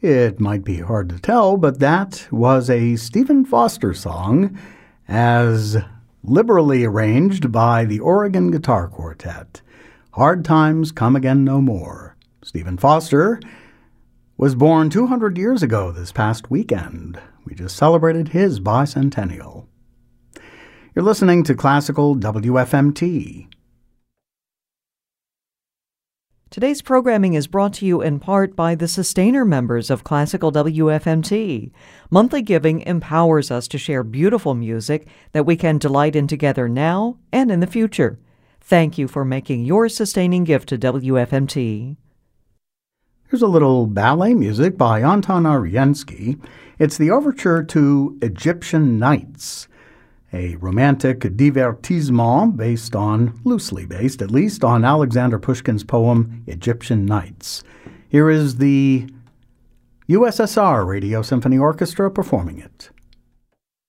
It might be hard to tell, but that was a Stephen Foster song as liberally arranged by the Oregon Guitar Quartet. Hard Times Come Again No More. Stephen Foster was born 200 years ago this past weekend. We just celebrated his bicentennial. You're listening to Classical WFMT. Today's programming is brought to you in part by the Sustainer members of Classical WFMT. Monthly giving empowers us to share beautiful music that we can delight in together now and in the future. Thank you for making your sustaining gift to WFMT. Here's a little ballet music by Anton Ariensky. It's the overture to Egyptian Nights, a romantic divertissement loosely based at least, on Alexander Pushkin's poem Egyptian Nights. Here is the USSR Radio Symphony Orchestra performing it.